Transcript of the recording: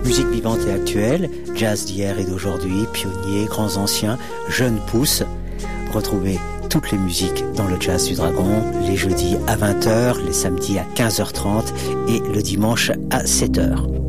Musique vivante et actuelle, jazz d'hier et d'aujourd'hui, pionniers, grands anciens, jeunes pousses. Retrouvez toutes les musiques dans le Jazz du Dragon, les jeudis à 20h, les samedis à 15h30 et le dimanche à 7h.